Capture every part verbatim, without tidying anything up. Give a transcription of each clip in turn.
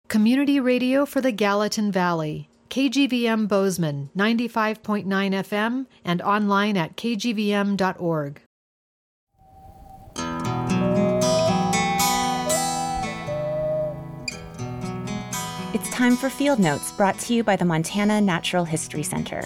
Community radio for the Gallatin Valley. K G V M Bozeman, ninety-five point nine F M, and online at k g v m dot org. It's time for Field Notes, brought to you by the Montana Natural History Center.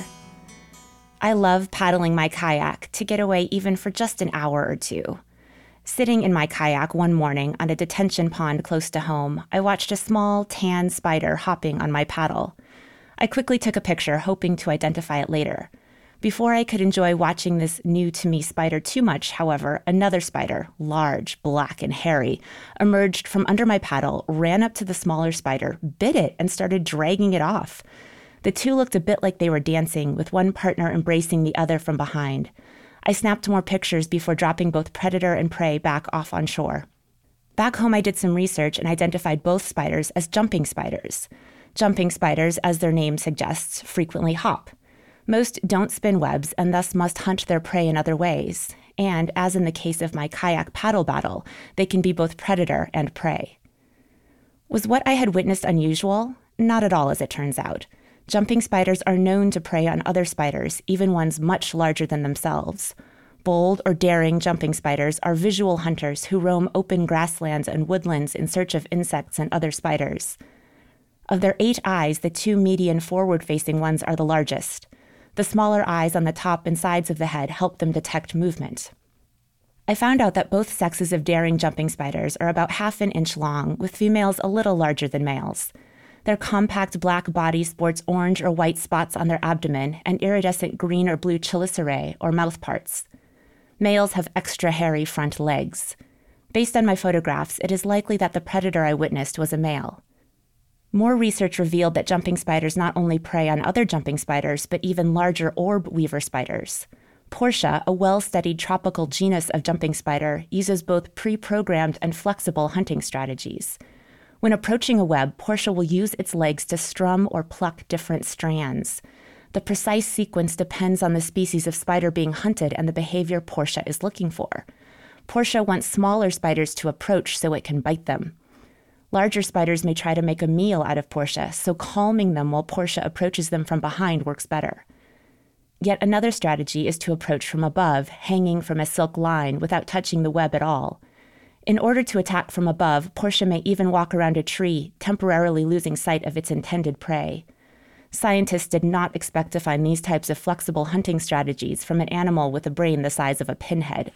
I love paddling my kayak to get away even for just an hour or two. Sitting in my kayak one morning on a detention pond close to home, I watched a small, tan spider hopping on my paddle. I quickly took a picture, hoping to identify it later. Before I could enjoy watching this new-to-me spider too much, however, another spider, large, black, and hairy, emerged from under my paddle, ran up to the smaller spider, bit it, and started dragging it off. The two looked a bit like they were dancing, with one partner embracing the other from behind. I snapped more pictures before dropping both predator and prey back off on shore. Back home, I did some research and identified both spiders as jumping spiders. Jumping spiders, as their name suggests, frequently hop. Most don't spin webs and thus must hunt their prey in other ways. And, as in the case of my kayak paddle battle, they can be both predator and prey. Was what I had witnessed unusual? Not at all, as it turns out. Jumping spiders are known to prey on other spiders, even ones much larger than themselves. Bold or daring jumping spiders are visual hunters who roam open grasslands and woodlands in search of insects and other spiders. Of their eight eyes, the two median forward-facing ones are the largest. The smaller eyes on the top and sides of the head help them detect movement. I found out that both sexes of daring jumping spiders are about half an inch long, with females a little larger than males. Their compact black body sports orange or white spots on their abdomen and iridescent green or blue chelicerae, or mouth parts. Males have extra hairy front legs. Based on my photographs, it is likely that the predator I witnessed was a male. More research revealed that jumping spiders not only prey on other jumping spiders, but even larger orb weaver spiders. Portia, a well-studied tropical genus of jumping spider, uses both pre-programmed and flexible hunting strategies. When approaching a web, Portia will use its legs to strum or pluck different strands. The precise sequence depends on the species of spider being hunted and the behavior Portia is looking for. Portia wants smaller spiders to approach so it can bite them. Larger spiders may try to make a meal out of Portia, so calming them while Portia approaches them from behind works better. Yet another strategy is to approach from above, hanging from a silk line without touching the web at all. In order to attack from above, Portia may even walk around a tree, temporarily losing sight of its intended prey. Scientists did not expect to find these types of flexible hunting strategies from an animal with a brain the size of a pinhead.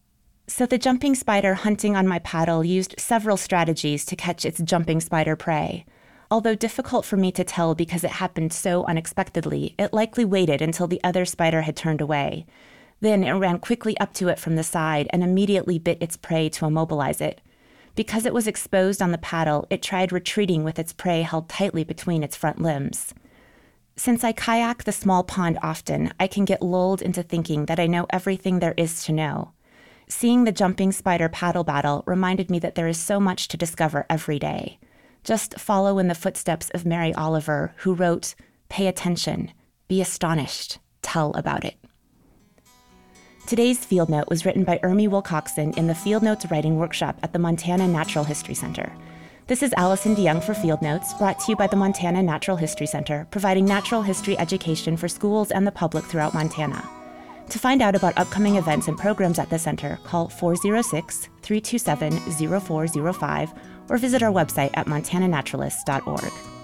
So the jumping spider hunting on my paddle used several strategies to catch its jumping spider prey. Although difficult for me to tell because it happened so unexpectedly, it likely waited until the other spider had turned away. Then it ran quickly up to it from the side and immediately bit its prey to immobilize it. Because it was exposed on the paddle, it tried retreating with its prey held tightly between its front limbs. Since I kayak the small pond often, I can get lulled into thinking that I know everything there is to know. Seeing the jumping spider paddle battle reminded me that there is so much to discover every day. Just follow in the footsteps of Mary Oliver, who wrote, "Pay attention, be astonished, tell about it." Today's Field Note was written by Ermi Wilcoxon in the Field Notes Writing Workshop at the Montana Natural History Center. This is Allison DeYoung for Field Notes, brought to you by the Montana Natural History Center, providing natural history education for schools and the public throughout Montana. To find out about upcoming events and programs at the center, call four oh six, three two seven, oh four oh five or visit our website at montana naturalists dot org.